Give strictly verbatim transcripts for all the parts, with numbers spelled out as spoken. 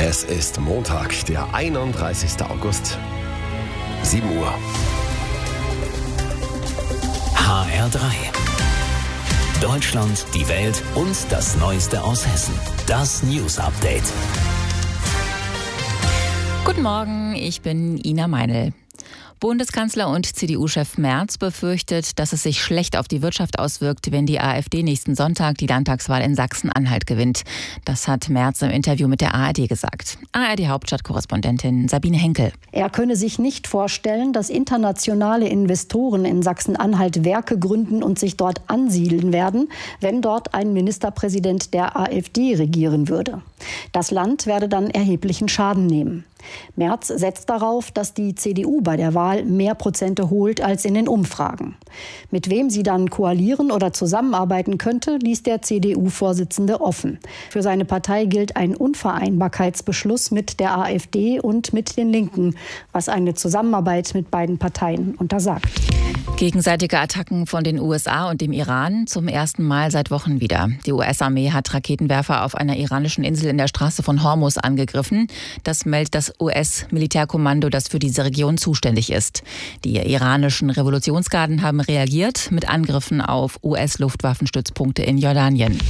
Es ist Montag, der einunddreißigster August, sieben Uhr. H R drei. Deutschland, die Welt und das Neueste aus Hessen. Das News Update. Guten Morgen, ich bin Ina Meinl. Bundeskanzler und C D U-Chef Merz befürchtet, dass es sich schlecht auf die Wirtschaft auswirkt, wenn die AfD nächsten Sonntag die Landtagswahl in Sachsen-Anhalt gewinnt. Das hat Merz im Interview mit der A R D gesagt. A R D-Hauptstadtkorrespondentin Sabine Henkel. Er könne sich nicht vorstellen, dass internationale Investoren in Sachsen-Anhalt Werke gründen und sich dort ansiedeln werden, wenn dort ein Ministerpräsident der AfD regieren würde. Das Land werde dann erheblichen Schaden nehmen. Merz setzt darauf, dass die C D U bei der Wahl mehr Prozente holt als in den Umfragen. Mit wem sie dann koalieren oder zusammenarbeiten könnte, ließ der C D U-Vorsitzende offen. Für seine Partei gilt ein Unvereinbarkeitsbeschluss mit der AfD und mit den Linken, was eine Zusammenarbeit mit beiden Parteien untersagt. Gegenseitige Attacken von den U S A und dem Iran zum ersten Mal seit Wochen wieder. Die U S-Armee hat Raketenwerfer auf einer iranischen Insel in der Straße von Hormuz angegriffen. Das meldet das U S-Militärkommando, das für diese Region zuständig ist. Die iranischen Revolutionsgarden haben reagiert mit Angriffen auf U S-Luftwaffenstützpunkte in Jordanien.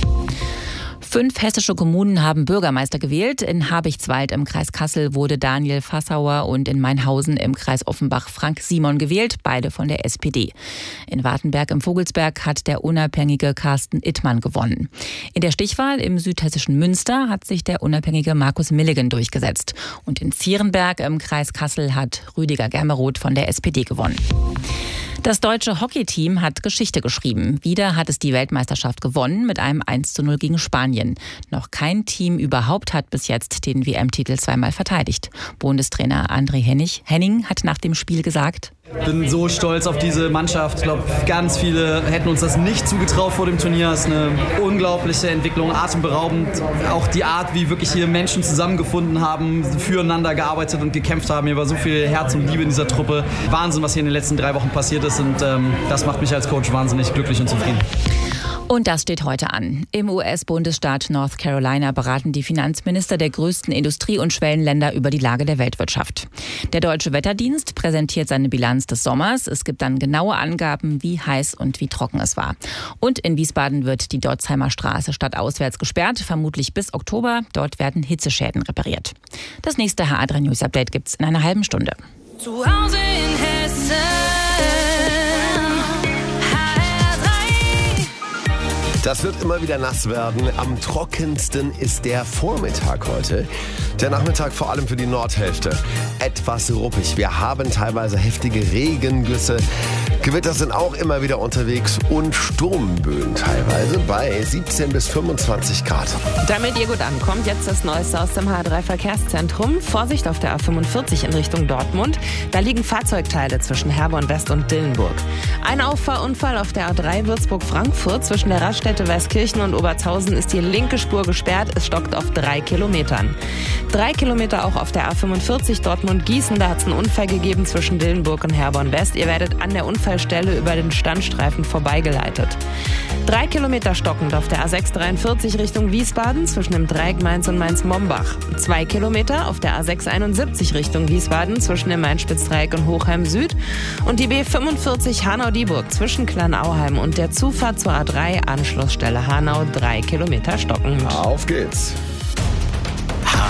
Fünf hessische Kommunen haben Bürgermeister gewählt. In Habichtswald im Kreis Kassel wurde Daniel Fassauer und in Mainhausen im Kreis Offenbach Frank Simon gewählt, beide von der S P D. In Wartenberg im Vogelsberg hat der unabhängige Carsten Ittmann gewonnen. In der Stichwahl im südhessischen Münster hat sich der unabhängige Markus Milligan durchgesetzt. Und in Zierenberg im Kreis Kassel hat Rüdiger Germeroth von der S P D gewonnen. Das deutsche Hockeyteam hat Geschichte geschrieben. Wieder hat es die Weltmeisterschaft gewonnen mit einem eins zu null gegen Spanien. Noch kein Team überhaupt hat bis jetzt den W M-Titel zweimal verteidigt. Bundestrainer André Henning hat nach dem Spiel gesagt: Ich bin so stolz auf diese Mannschaft. Ich glaube, ganz viele hätten uns das nicht zugetraut vor dem Turnier. Es ist eine unglaubliche Entwicklung, atemberaubend. Auch die Art, wie wirklich hier Menschen zusammengefunden haben, füreinander gearbeitet und gekämpft haben. Hier war so viel Herz und Liebe in dieser Truppe. Wahnsinn, was hier in den letzten drei Wochen passiert ist. Und ähm, das macht mich als Coach wahnsinnig glücklich und zufrieden. Und das steht heute an. Im U S-Bundesstaat North Carolina beraten die Finanzminister der größten Industrie- und Schwellenländer über die Lage der Weltwirtschaft. Der Deutsche Wetterdienst präsentiert seine Bilanz des Sommers. Es gibt dann genaue Angaben, wie heiß und wie trocken es war. Und in Wiesbaden wird die Dotzheimer Straße stadtauswärts gesperrt, vermutlich bis Oktober. Dort werden Hitzeschäden repariert. Das nächste H R drei News Update gibt's in einer halben Stunde. Zu Hause in Hessen. Das wird immer wieder nass werden. Am trockensten ist der Vormittag heute. Der Nachmittag vor allem für die Nordhälfte etwas ruppig. Wir haben teilweise heftige Regengüsse. Gewitter sind auch immer wieder unterwegs und Sturmböen teilweise bei siebzehn bis fünfundzwanzig Grad. Damit ihr gut ankommt, jetzt das Neueste aus dem H R drei Verkehrszentrum. Vorsicht auf der A fünfundvierzig in Richtung Dortmund. Da liegen Fahrzeugteile zwischen Herborn West und Dillenburg. Ein Auffahrunfall auf der A drei Würzburg-Frankfurt. Zwischen der Raststätte Westkirchen und Obertshausen ist die linke Spur gesperrt. Es stockt auf drei Kilometern. Drei Kilometer auch auf der A fünfundvierzig Dortmund-Gießen. Da hat es einen Unfall gegeben zwischen Dillenburg und Herborn West. Ihr werdet an der Unfallstelle über den Standstreifen vorbeigeleitet. Drei Kilometer stockend auf der A sechs dreiundvierzig Richtung Wiesbaden zwischen dem Dreieck Mainz und Mainz-Mombach. Zwei Kilometer auf der A sechs einundsiebzig Richtung Wiesbaden zwischen dem Main-Spitz-Dreieck und Hochheim Süd. Und die B fünfundvierzig Hanau-Dieburg zwischen Kleinauheim und der Zufahrt zur A drei Anschlussstelle Hanau. Drei Kilometer stockend. Auf geht's. H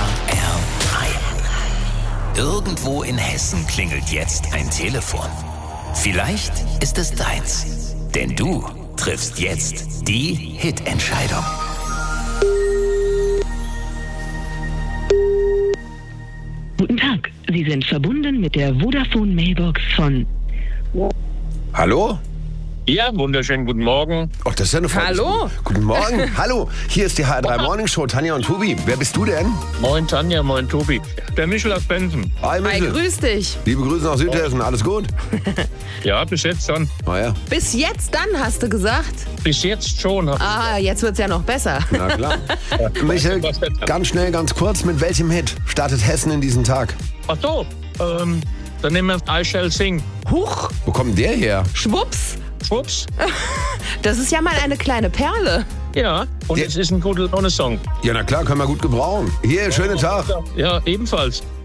R drei. Irgendwo in Hessen klingelt jetzt ein Telefon. Vielleicht ist es deins. Denn du triffst jetzt die Hitentscheidung. Guten Tag, Sie sind verbunden mit der Vodafone Mailbox von... Hallo? Ja, wunderschönen guten Morgen. Ach, das ist ja eine Frage. Hallo? Guten Morgen. Hallo, hier ist die H R drei Morning Show, Tanja und Tobi. Wer bist du denn? Moin Tanja, moin Tobi. Der Michel aus Bensen. Hi, Hi, Michel. grüß dich. Liebe Grüße nach Südhessen, alles gut? Ja, bis jetzt schon. Na ja, Bis jetzt dann, hast du gesagt? Bis jetzt schon. Ah, jetzt wird's ja noch besser. na klar. Michel, ganz schnell, ganz kurz, mit welchem Hit startet Hessen in diesen Tag? Ach so, ähm, dann nehmen wir I Shall Sing. Huch, Wo kommt der her? schwupps. Schwupps. Das ist ja mal eine kleine Perle. Ja, und Ja. es ist ein guter Laune-Song. Ja, na klar, können wir gut gebrauchen. Hier, schönen Tag. Ja, ebenfalls.